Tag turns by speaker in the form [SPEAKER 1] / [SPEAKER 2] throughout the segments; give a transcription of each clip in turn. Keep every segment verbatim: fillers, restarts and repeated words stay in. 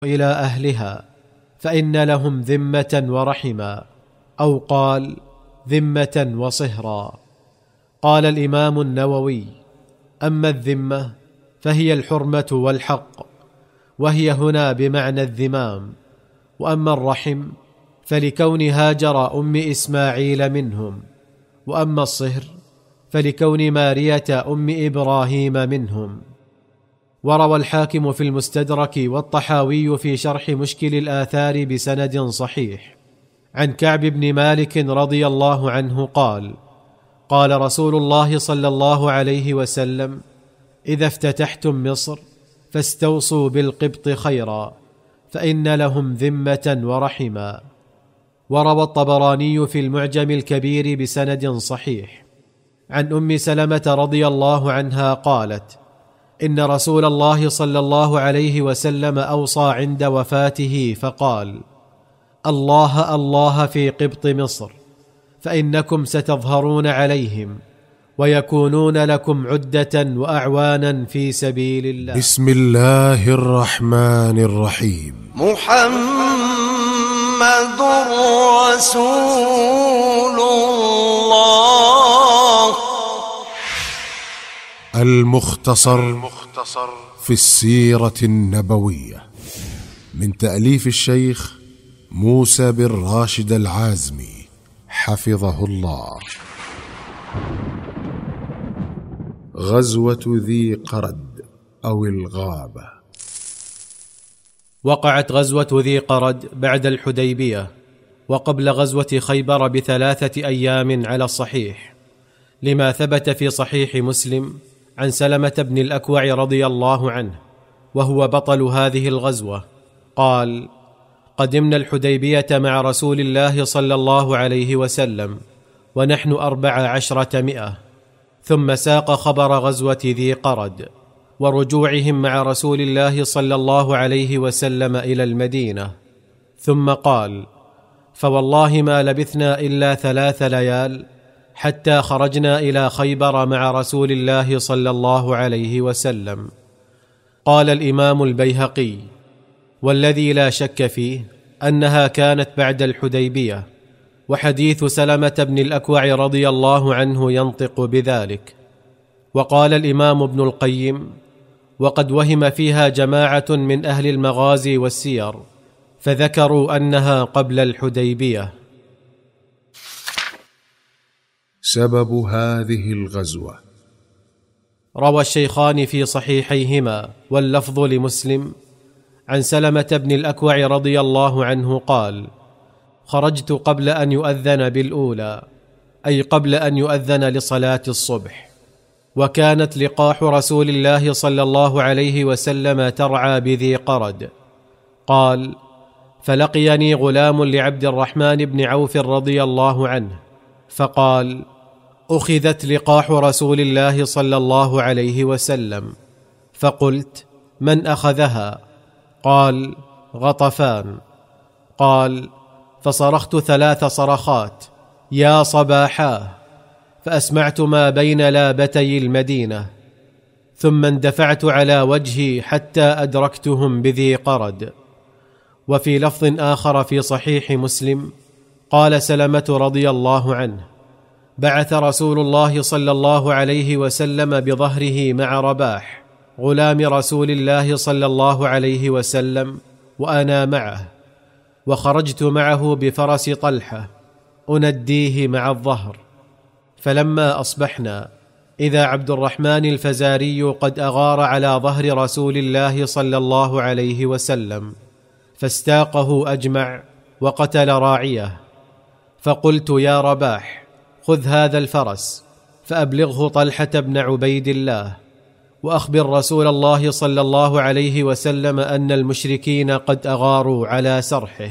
[SPEAKER 1] إلى أهلها فإن لهم ذمة ورحما، أو قال ذمة وصهرا. قال الإمام النووي: أما الذمة فهي الحرمة والحق، وهي هنا بمعنى الذمام. وأما الرحم فلكون هاجر أم إسماعيل منهم، وأما الصهر فلكون مارية أم إبراهيم منهم. وروى الحاكم في المستدرك والطحاوي في شرح مشكل الآثار بسند صحيح عن كعب بن مالك رضي الله عنه قال: قال رسول الله صلى الله عليه وسلم: إذا افتتحتم مصر فاستوصوا بالقبط خيرا، فإن لهم ذمة ورحما. وروى الطبراني في المعجم الكبير بسند صحيح عن أم سلمة رضي الله عنها قالت: إن رسول الله صلى الله عليه وسلم أوصى عند وفاته فقال: الله الله في قبط مصر، فإنكم ستظهرون عليهم ويكونون لكم عدة وأعوانا في سبيل الله.
[SPEAKER 2] بسم الله الرحمن الرحيم.
[SPEAKER 3] محمد رسول الله.
[SPEAKER 2] المختصر في السيرة النبوية من تأليف الشيخ موسى بن راشد العازمي حفظه الله. غزوة ذي قرد أو الغابة.
[SPEAKER 1] وقعت غزوة ذي قرد بعد الحديبية وقبل غزوة خيبر بثلاثة أيام على الصحيح، لما ثبت في صحيح مسلم عن سلمة بن الأكوع رضي الله عنه وهو بطل هذه الغزوة قال: قدمنا الحديبية مع رسول الله صلى الله عليه وسلم ونحن أربع عشرة مئة، ثم ساق خبر غزوة ذي قرد ورجوعهم مع رسول الله صلى الله عليه وسلم إلى المدينة، ثم قال: فوالله ما لبثنا إلا ثلاث ليال حتى خرجنا إلى خيبر مع رسول الله صلى الله عليه وسلم. قال الإمام البيهقي: والذي لا شك فيه أنها كانت بعد الحديبية، وحديث سلمة بن الأكوع رضي الله عنه ينطق بذلك. وقال الإمام ابن القيم: وقد وهم فيها جماعة من أهل المغازي والسير فذكروا أنها قبل الحديبية.
[SPEAKER 2] سبب هذه الغزوة.
[SPEAKER 1] روى الشيخان في صحيحيهما واللفظ لمسلم عن سلمة بن الأكوع رضي الله عنه قال: خرجت قبل أن يؤذن بالأولى، أي قبل أن يؤذن لصلاة الصبح، وكانت لقاح رسول الله صلى الله عليه وسلم ترعى بذي قرد. قال: فلقيني غلام لعبد الرحمن بن عوف رضي الله عنه فقال: أخذت لقاح رسول الله صلى الله عليه وسلم. فقلت: من أخذها؟ قال: غطفان. قال: فصرخت ثلاث صرخات: يا صباحاه، فأسمعت ما بين لابتي المدينة، ثم اندفعت على وجهي حتى أدركتهم بذي قرد. وفي لفظ آخر في صحيح مسلم قال سلمة رضي الله عنه: بعث رسول الله صلى الله عليه وسلم بظهره مع رباح غلام رسول الله صلى الله عليه وسلم وأنا معه، وخرجت معه بفرس طلحة أنديه مع الظهر. فلما أصبحنا إذا عبد الرحمن الفزاري قد أغار على ظهر رسول الله صلى الله عليه وسلم، فاستاقه أجمع وقتل راعيه. فقلت: يا رباح، خذ هذا الفرس فأبلغه طلحة بن عبيد الله، وأخبر رسول الله صلى الله عليه وسلم أن المشركين قد أغاروا على سرحه.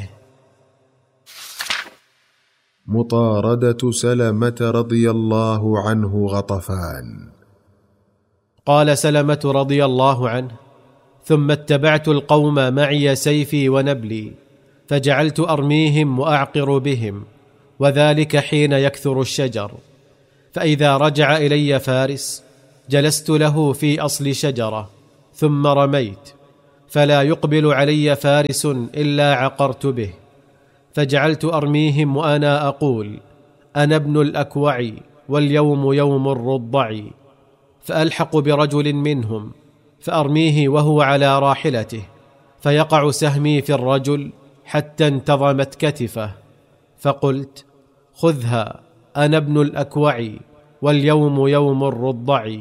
[SPEAKER 2] مطاردة سلمة رضي الله عنه غطفان.
[SPEAKER 1] قال سلمة رضي الله عنه: ثم اتبعت القوم معي سيفي ونبلي، فجعلت أرميهم وأعقر بهم، وذلك حين يكثر الشجر. فإذا رجع إلي فارس جلست له في أصل شجرة، ثم رميت، فلا يقبل علي فارس إلا عقرت به، فجعلت أرميهم وأنا أقول: أنا ابن الأكوع واليوم يوم الرضع، فألحق برجل منهم فأرميه وهو على راحلته، فيقع سهمي في الرجل حتى انتظمت كتفه، فقلت: خذها، أنا ابن الأكوع واليوم يوم الرضع.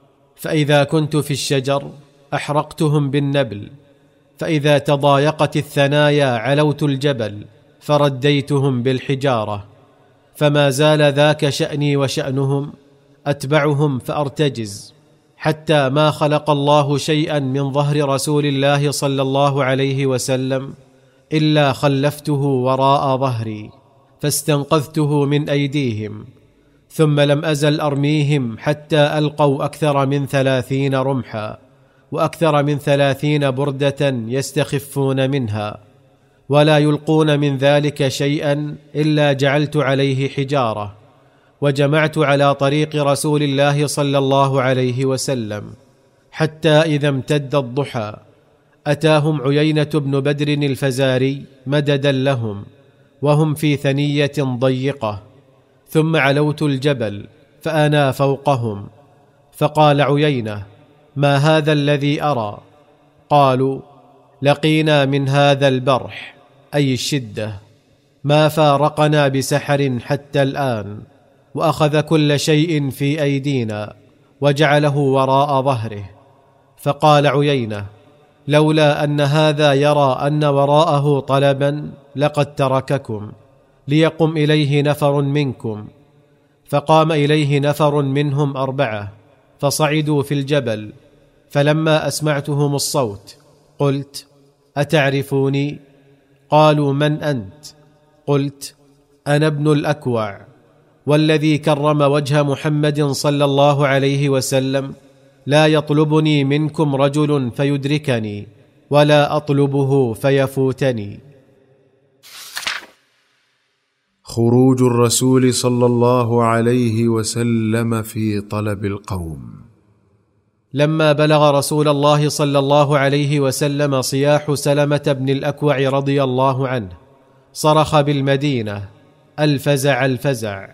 [SPEAKER 1] فإذا كنت في الشجر أحرقتهم بالنبل، فإذا تضايقت الثنايا علوت الجبل فرديتهم بالحجارة، فما زال ذاك شأني وشأنهم، أتبعهم فأرتجز، حتى ما خلق الله شيئا من ظهر رسول الله صلى الله عليه وسلم إلا خلفته وراء ظهري، فاستنقذته من أيديهم، ثم لم أزل أرميهم حتى ألقوا أكثر من ثلاثين رمحا وأكثر من ثلاثين بردة يستخفون منها، ولا يلقون من ذلك شيئا إلا جعلت عليه حجارة، وجمعت على طريق رسول الله صلى الله عليه وسلم، حتى إذا امتد الضحى أتاهم عيينة بن بدر الفزاري مددا لهم وهم في ثنية ضيقة، ثم علوت الجبل فأنا فوقهم، فقال عيينة: ما هذا الذي أرى؟ قالوا: لقينا من هذا البرح، أي الشدة، ما فارقنا بسحر حتى الآن، وأخذ كل شيء في أيدينا وجعله وراء ظهره. فقال عيينة: لولا أن هذا يرى أن وراءه طلبا لقد ترككم، ليقم إليه نفر منكم. فقام إليه نفر منهم أربعة فصعدوا في الجبل، فلما أسمعتهم الصوت قلت: أتعرفوني؟ قالوا: من أنت؟ قلت: أنا ابن الأكوع، والذي كرم وجه محمد صلى الله عليه وسلم لا يطلبني منكم رجل فيدركني، ولا أطلبه فيفوتني.
[SPEAKER 2] خروج الرسول صلى الله عليه وسلم في طلب القوم.
[SPEAKER 1] لما بلغ رسول الله صلى الله عليه وسلم صياح سلمة بن الأكوع رضي الله عنه، صرخ بالمدينة: الفزع الفزع،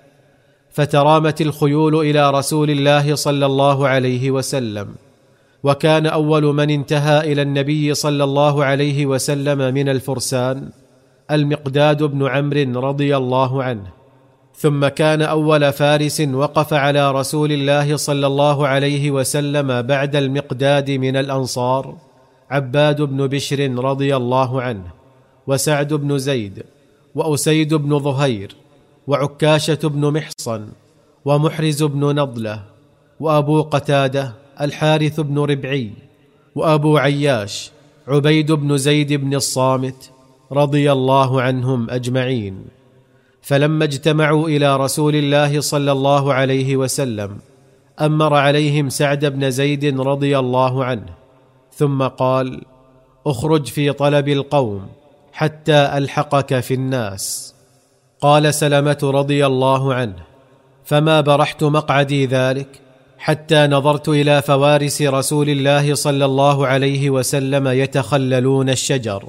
[SPEAKER 1] فترامت الخيول إلى رسول الله صلى الله عليه وسلم، وكان أول من انتهى إلى النبي صلى الله عليه وسلم من الفرسان المقداد بن عمرو رضي الله عنه، ثم كان أول فارس وقف على رسول الله صلى الله عليه وسلم بعد المقداد من الأنصار عباد بن بشر رضي الله عنه، وسعد بن زيد، وأسيد بن ظهير، وعكاشة بن محصن، ومحرز بن نضلة، وأبو قتادة الحارث بن ربعي، وأبو عياش عبيد بن زيد بن الصامت رضي الله عنهم أجمعين. فلما اجتمعوا إلى رسول الله صلى الله عليه وسلم أمر عليهم سعد بن زيد رضي الله عنه، ثم قال: اخرج في طلب القوم حتى ألحقك في الناس. قال سلمة رضي الله عنه: فما برحت مقعدي ذلك حتى نظرت إلى فوارس رسول الله صلى الله عليه وسلم يتخللون الشجر،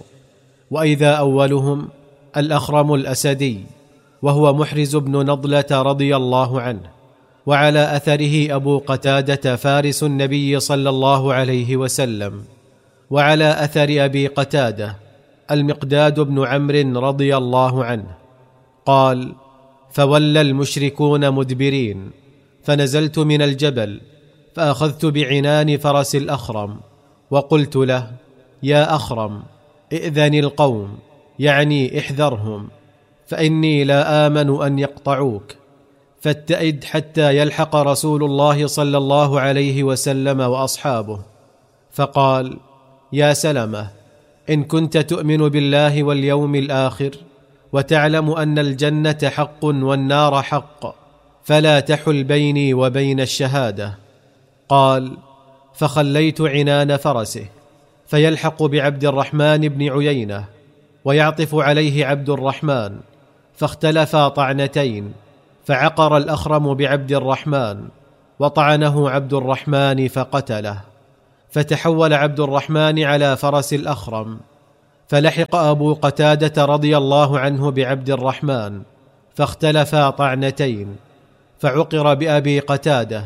[SPEAKER 1] وإذا أولهم الأخرم الأسدي وهو محرز بن نضلة رضي الله عنه، وعلى أثره أبو قتادة فارس النبي صلى الله عليه وسلم، وعلى أثر أبي قتادة المقداد بن عمرو رضي الله عنه. قال: فولى المشركون مدبرين، فنزلت من الجبل فأخذت بعنان فرس الأخرم، وقلت له: يا أخرم، ائذن القوم، يعني احذرهم، فإني لا آمن أن يقطعوك، فاتئد حتى يلحق رسول الله صلى الله عليه وسلم وأصحابه. فقال: يا سلمة، إن كنت تؤمن بالله واليوم الآخر وتعلم أن الجنة حق والنار حق، فلا تحل بيني وبين الشهادة. قال: فخليت عنان فرسه فيلحق بعبد الرحمن بن عيينة، ويعطف عليه عبد الرحمن، فاختلفا طعنتين، فعقر الأخرم بعبد الرحمن، وطعنه عبد الرحمن فقتله. فتحول عبد الرحمن على فرس الأخرم، فلحق أبو قتادة رضي الله عنه بعبد الرحمن، فاختلفا طعنتين، فعقر بأبي قتادة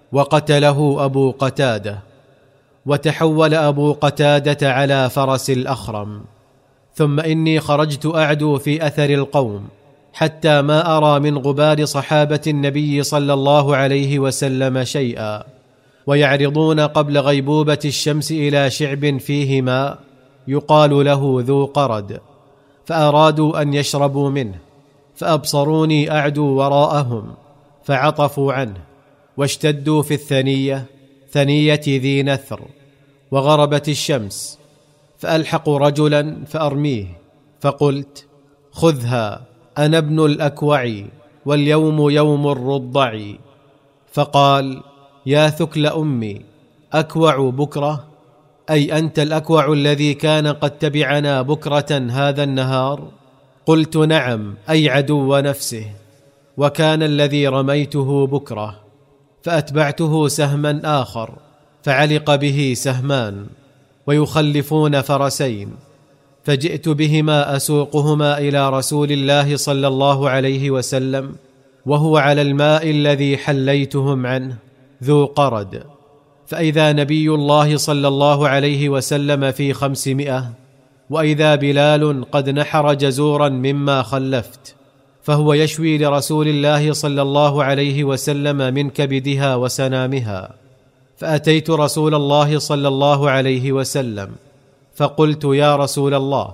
[SPEAKER 1] وقتله أبو قتادة. وتحول أبو قتادة على فرس الأخرم. ثم إني خرجت أعدو في أثر القوم، حتى ما أرى من غبار صحابة النبي صلى الله عليه وسلم شيئا، ويعرضون قبل غيبوبة الشمس إلى شعب فيه ماء يقال له ذو قرد، فأرادوا أن يشربوا منه، فأبصروني أعدو وراءهم، فعطفوا عنه، واشتدوا في الثنية، ثنية ذي نثر، وغربت الشمس، فألحق رجلا فأرميه، فقلت: خذها، أنا ابن الأكوع، واليوم يوم الرضع. فقال: يا ثكل أمي، أكوع بكرة؟ أي أنت الأكوع الذي كان قد تبعنا بكرة هذا النهار؟ قلت: نعم، أي عدو نفسه، وكان الذي رميته بكرة. فأتبعته سهما آخر، فعلق به سهمان، ويخلفون فرسين، فجئت بهما أسوقهما إلى رسول الله صلى الله عليه وسلم، وهو على الماء الذي حليتهم عنه ذو قرد، فإذا نبي الله صلى الله عليه وسلم في خمسمائة، وإذا بلال قد نحر جزورا مما خلفت، فهو يشوي لرسول الله صلى الله عليه وسلم من كبدها وسنامها. فأتيت رسول الله صلى الله عليه وسلم، فقلت: يا رسول الله،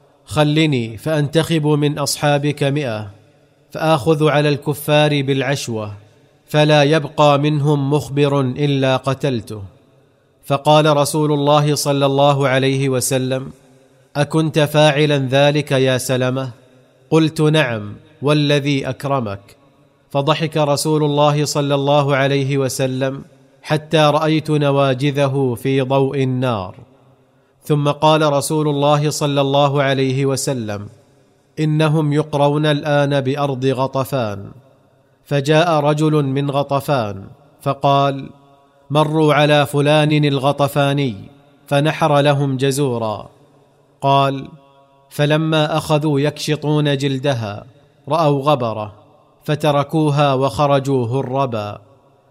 [SPEAKER 1] خلني فأنتخب من أصحابك مئة، فآخذ على الكفار بالعشوة، فلا يبقى منهم مخبر إلا قتلته. فقال رسول الله صلى الله عليه وسلم: أكنت فاعلا ذلك يا سلمة؟ قلت: نعم، والذي أكرمك. فضحك رسول الله صلى الله عليه وسلم حتى رأيت نواجذه في ضوء النار. ثم قال رسول الله صلى الله عليه وسلم: إنهم يقرون الآن بأرض غطفان. فجاء رجل من غطفان فقال: مروا على فلان الغطفاني، فنحر لهم جزورا. قال: فلما أخذوا يكشطون جلدها رأوا غبرة، فتركوها وخرجوا هربا.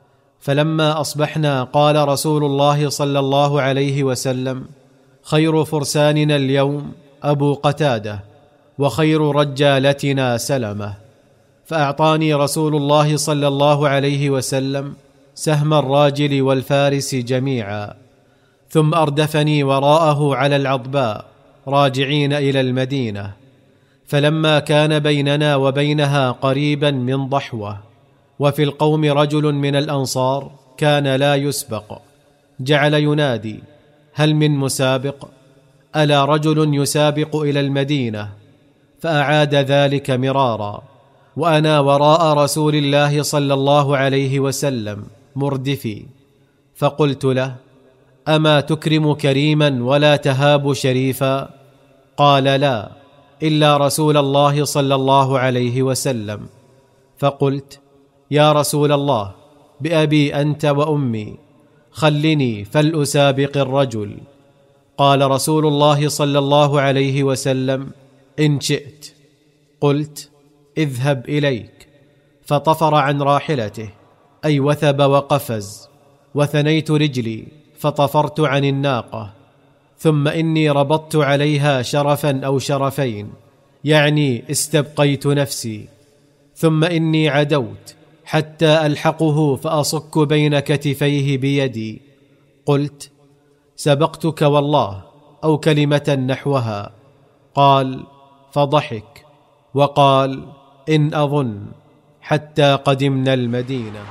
[SPEAKER 1] فلما أصبحنا قال رسول الله صلى الله عليه وسلم: خير فرساننا اليوم أبو قتادة، وخير رجالتنا سلمة. فأعطاني رسول الله صلى الله عليه وسلم سهم الراجل والفارس جميعا، ثم أردفني وراءه على العضباء راجعين إلى المدينة. فلما كان بيننا وبينها قريبا من ضحوة، وفي القوم رجل من الأنصار كان لا يسبق، جعل ينادي: هل من مسابق؟ ألا رجل يسابق إلى المدينة؟ فأعاد ذلك مرارا، وأنا وراء رسول الله صلى الله عليه وسلم مردفي. فقلت له: أما تكرم كريما ولا تهاب شريفا؟ قال: لا، إلا رسول الله صلى الله عليه وسلم. فقلت: يا رسول الله، بأبي أنت وأمي، خلني فلأسابق الرجل. قال رسول الله صلى الله عليه وسلم: إن شئت. قلت: اذهب إليك. فطفر عن راحلته، أي وثب وقفز، وثنيت رجلي فطفرت عن الناقة. ثم إني ربطت عليها شرفا أو شرفين، يعني استبقيت نفسي. ثم إني عدوت حتى ألحقه فأصك بين كتفيه بيدي. قلت: سبقتك والله، أو كلمة نحوها. قال: فضحك وقال: إن أظن، حتى قدمنا المدينة.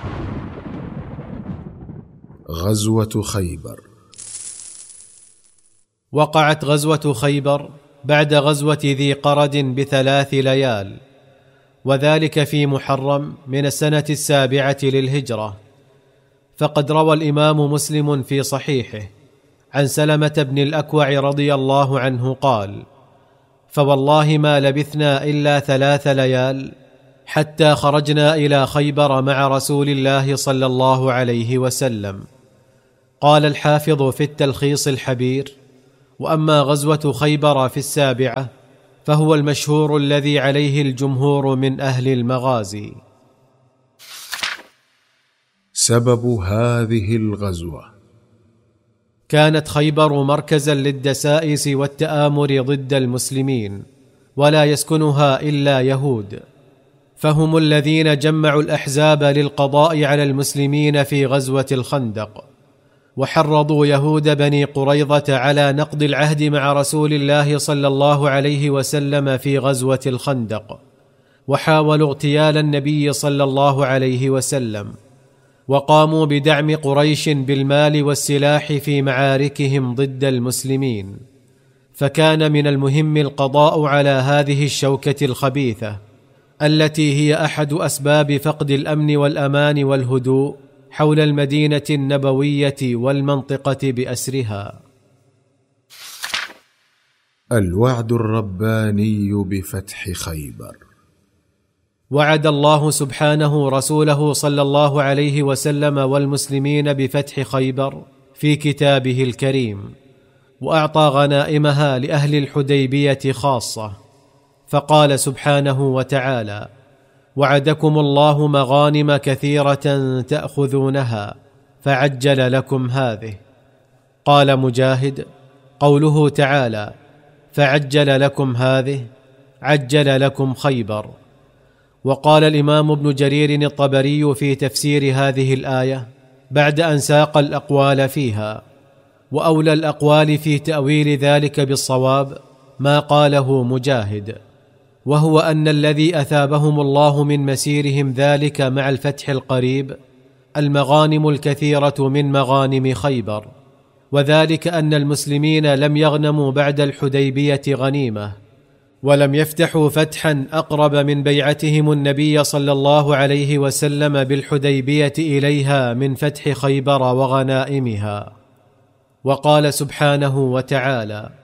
[SPEAKER 2] غزوة خيبر.
[SPEAKER 1] وقعت غزوة خيبر بعد غزوة ذي قرد بثلاث ليال، وذلك في محرم من السنة السابعة للهجرة. فقد روى الإمام مسلم في صحيحه عن سلمة بن الأكوع رضي الله عنه قال: فوالله ما لبثنا إلا ثلاث ليال حتى خرجنا إلى خيبر مع رسول الله صلى الله عليه وسلم. قال الحافظ في التلخيص الحبير: واما غزوه خيبر في السابعه فهو المشهور الذي عليه الجمهور من اهل المغازي.
[SPEAKER 2] سبب هذه الغزوه:
[SPEAKER 1] كانت خيبر مركزا للدسائس والتآمر ضد المسلمين، ولا يسكنها الا يهود، فهم الذين جمعوا الاحزاب للقضاء على المسلمين في غزوه الخندق، وحرضوا يهود بني قريظه على نقض العهد مع رسول الله صلى الله عليه وسلم في غزوه الخندق، وحاولوا اغتيال النبي صلى الله عليه وسلم، وقاموا بدعم قريش بالمال والسلاح في معاركهم ضد المسلمين. فكان من المهم القضاء على هذه الشوكه الخبيثه التي هي احد اسباب فقد الامن والامان والهدوء حول المدينه النبويه والمنطقه باسرها.
[SPEAKER 2] الوعد الرباني بفتح خيبر.
[SPEAKER 1] وعد الله سبحانه رسوله صلى الله عليه وسلم والمسلمين بفتح خيبر في كتابه الكريم، واعطى غنائمها لاهل الحديبيه خاصه، فقال سبحانه وتعالى: وعدكم الله مغانم كثيره تاخذونها فعجل لكم هذه. قال مجاهد: قوله تعالى فعجل لكم هذه عجل لكم خيبر. وقال الامام ابن جرير الطبري في تفسير هذه الايه بعد ان ساق الاقوال فيها: واولى الاقوال في تاويل ذلك بالصواب ما قاله مجاهد، وهو ان الذي اثابهم الله من مسيرهم ذلك مع الفتح القريب المغانم الكثيره من مغانم خيبر، وذلك ان المسلمين لم يغنموا بعد الحديبيه غنيمه، ولم يفتحوا فتحا اقرب من بيعتهم النبي صلى الله عليه وسلم بالحديبيه اليها من فتح خيبر وغنائمها. وقال سبحانه وتعالى: